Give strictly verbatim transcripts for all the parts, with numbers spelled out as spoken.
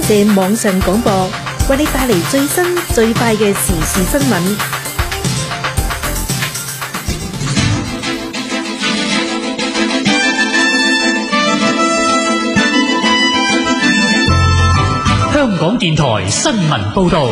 射網上廣播，為你帶嚟最新最快嘅時事新聞。 香港電台新聞報道。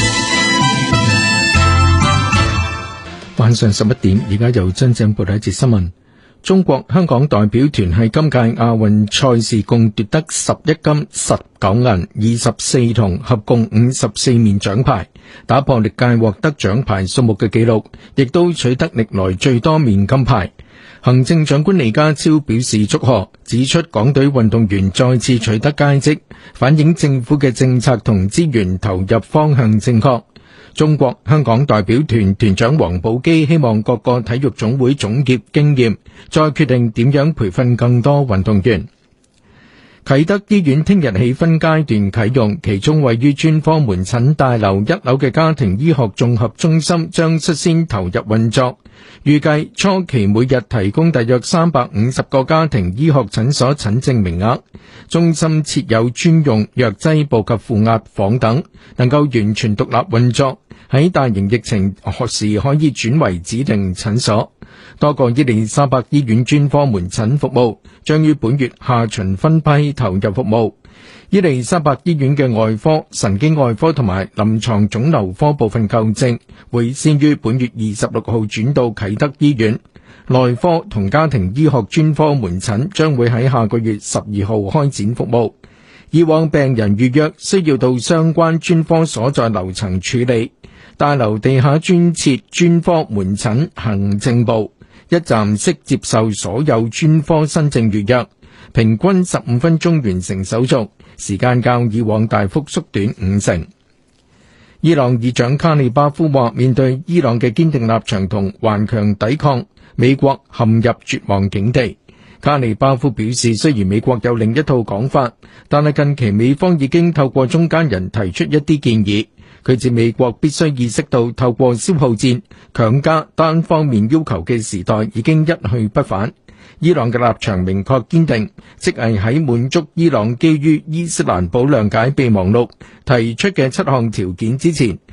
晚上十一點，而家由真正報道一節新聞。中國香港代表團喺今屆亞運賽事共奪得十一金、十九銀、二十四銅，合共五十四面獎牌，打破歷屆獲得獎牌數目嘅紀錄，亦都取得歷來最多面金牌。行政長官李家超表示祝賀，指出港隊運動員再次取得佳績，反映政府嘅政策同資源投入方向正確。中國香港代表團團長王寶基希望各個體育總會總結經驗，再決定點樣培訓更多運動員。啟德醫院聽日起分階段啟用，其中位於專科門診大樓一樓嘅家庭醫學綜合中心將率先投入運作，預計初期每日提供大約三百五十個家庭醫學診所診症名額。中心設有專用藥劑部及負壓房等，能夠完全獨立運作，喺大型疫情時可以轉為指定診所。多個伊利沙伯醫院專科門診服務將於本月下旬分批投入服務。伊利沙伯醫院嘅外科、神經外科同埋臨床腫瘤科部分舊症會先於本月二十六號轉到啟德醫院。內科同家庭醫學專科門診將會喺下個月十二號開展服務。以往病人預約需要到相關專科所在樓層處理，大樓地下專設專科門診行政部，一站式接受所有專科新症預約，平均十五分鐘完成手續，時間較以往大幅縮短五成。伊朗議長卡利巴夫話，面對伊朗嘅堅定立場同頑強抵抗，美國陷入絕望境地。卡利巴夫表示，雖然美國有另一套講法，但係近期美方已經透過中間人提出一啲建議。佢指美國必須意識到透過消耗戰強加單方面要求嘅時代已經一去不返。伊朗嘅立場明確堅定，即係喺滿足伊朗基於伊斯蘭堡諒解備忘錄提出嘅七項條件之前，